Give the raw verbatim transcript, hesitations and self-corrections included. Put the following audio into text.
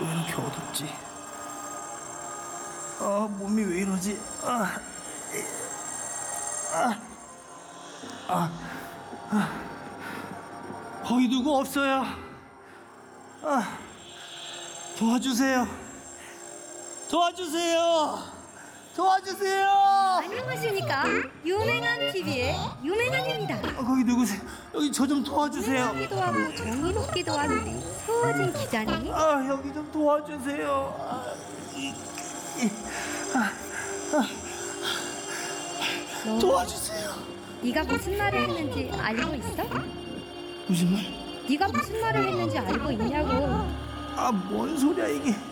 왜 이렇게 어둡지? 아, 몸이 왜 이러지? 아, 아, 아, 아. 거기 누구 없어요? 아, 도와주세요. 도와주세요. 도와주세요. 안녕하십니까. 유명한 티비의 유명한입니다. 아, 거기 누구세요? 여기 저 좀 도와주세요. 유명하기도 하고 정이 높기도 한 우리 서진 기자님. 아, 여기 좀 도와주세요. 아, 이, 이, 아, 너 도와주세요. 네가 무슨 말을 했는지 알고 있어? 무슨 말? 네가 무슨 말을 했는지 알고 있냐고. 아, 뭔 소리야 이게?